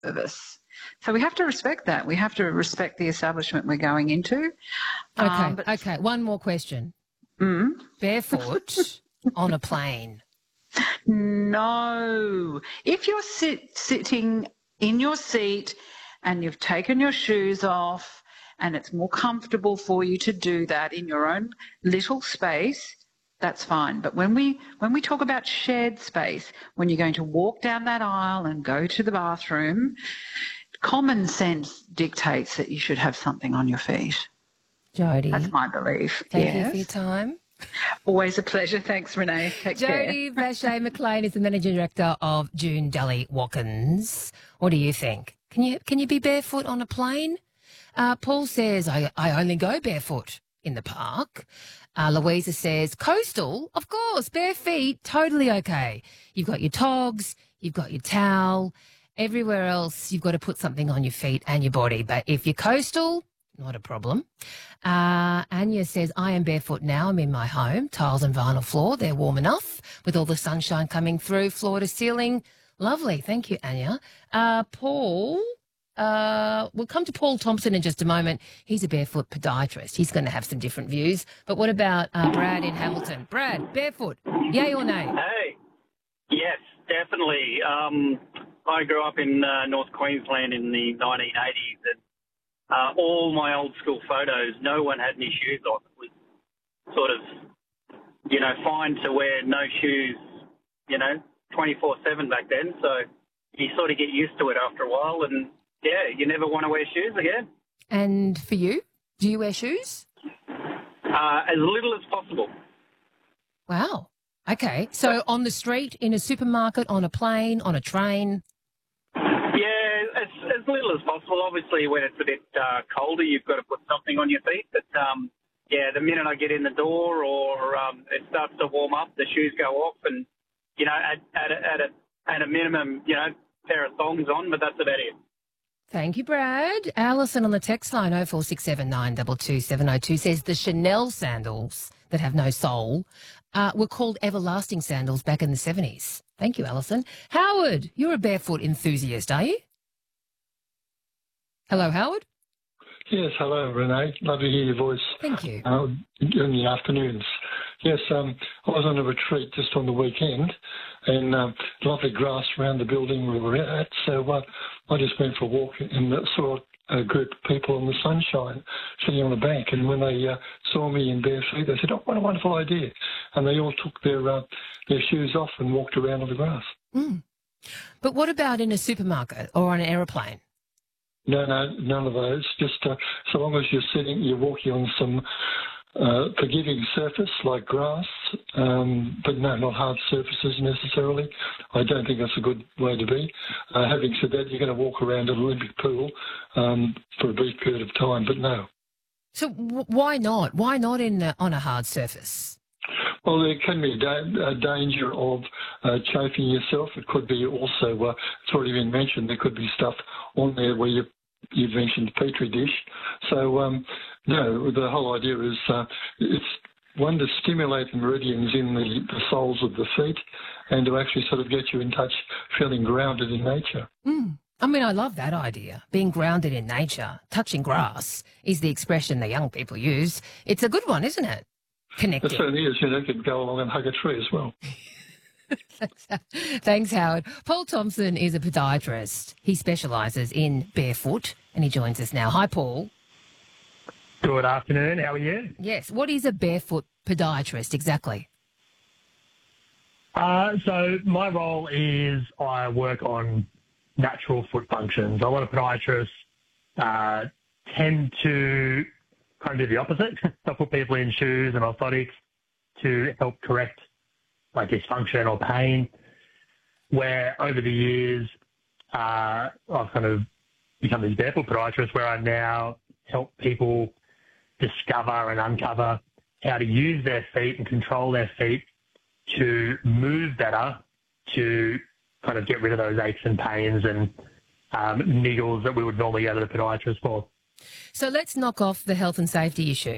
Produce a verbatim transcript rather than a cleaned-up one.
service. So we have to respect that. We have to respect the establishment we're going into. Okay, Um, but, okay. One more question. Mm, Barefoot on a plane. no. If you're sit, sitting in your seat and you've taken your shoes off and it's more comfortable for you to do that in your own little space, that's fine. But when we when we talk about shared space, when you're going to walk down that aisle and go to the bathroom, common sense dictates that you should have something on your feet. Jody. That's my belief. Thank yes. you for your time. Always a pleasure. Thanks, Renee. Take Jody care. Vache McLean is the Managing Director of June Deli Watkins. What do you think? Can you can you be barefoot on a plane? Uh, Paul says, I, I only go barefoot in the park. Uh, Louisa says, coastal, of course, bare feet, totally okay. You've got your togs, you've got your towel. Everywhere else, you've got to put something on your feet and your body. But if you're coastal, not a problem. Uh, Anya says, I am barefoot now. I'm in my home. Tiles and vinyl floor. They're warm enough with all the sunshine coming through, floor to ceiling. Lovely. Thank you, Anya. Uh, Paul, uh, we'll come to Paul Thompson in just a moment. He's a barefoot podiatrist. He's going to have some different views. But what about uh, Brad in Hamilton? Brad, barefoot, yay or nay? Hey, yes, definitely. Um, I grew up in uh, North Queensland in the nineteen eighties, and uh, all my old school photos, no one had any shoes on. It was sort of, you know, fine to wear no shoes, you know, twenty-four seven back then. So you sort of get used to it after a while, and, yeah, you never want to wear shoes again. And for you, do you wear shoes? Uh, as little as possible. Wow. Okay. So on the street, in a supermarket, on a plane, on a train? Yeah, as, as little as possible. Obviously, when it's a bit uh, colder, you've got to put something on your feet. But, um, yeah, the minute I get in the door or um, it starts to warm up, the shoes go off and, you know, at, at, a, at, a, at a minimum, you know, pair of thongs on, but that's about it. Thank you, Brad. Alison on the text line oh four six seven nine two two seven oh two says the Chanel sandals that have no sole uh, were called everlasting sandals back in the seventies. Thank you, Alison. Howard, you're a barefoot enthusiast, are you? Hello, Howard. Yes, hello, Renee. Lovely to hear your voice. Thank you. Uh, in the afternoons. Yes, um, I was on a retreat just on the weekend, and um, lovely grass around the building we were at. So uh, I just went for a walk and saw a group of people in the sunshine sitting on a bank. And when they uh, saw me in bare feet, they said, "Oh, what a wonderful idea!" And they all took their uh, their shoes off and walked around on the grass. Mm. But what about in a supermarket or on an aeroplane? No, no, none of those. Just uh, so long as you're sitting, you're walking on some uh, forgiving surface like grass, um, but no, not hard surfaces necessarily. I don't think that's a good way to be. Uh, having said that, you're going to walk around an Olympic pool um, for a brief period of time, but no. So w- why not? Why not in the, on a hard surface? Well, there can be a, da- a danger of uh, chafing yourself. It could be also, uh, it's already been mentioned, there could be stuff on there where you, you've mentioned Petri dish. So, um, no, the whole idea is uh, it's one to stimulate the meridians in the, the soles of the feet and to actually sort of get you in touch, feeling grounded in nature. Mm. I mean, I love that idea. Being grounded in nature, touching grass is the expression the young people use. It's a good one, isn't it? Connecting. It certainly is. You know, you could go along and hug a tree as well. Thanks, Thanks, Howard. Paul Thompson is a podiatrist. He specialises in barefoot, and he joins us now. Hi, Paul. Good afternoon. How are you? Yes. What is a barefoot podiatrist exactly? Uh, so my role is I work on natural foot functions. A lot of podiatrists uh, tend to kind of do the opposite. They'll put people in shoes and orthotics to help correct like dysfunction or pain, where over the years uh, I've kind of become this barefoot podiatrist where I now help people discover and uncover how to use their feet and control their feet to move better, to kind of get rid of those aches and pains and um, niggles that we would normally go to the podiatrist for. So let's knock off the health and safety issue.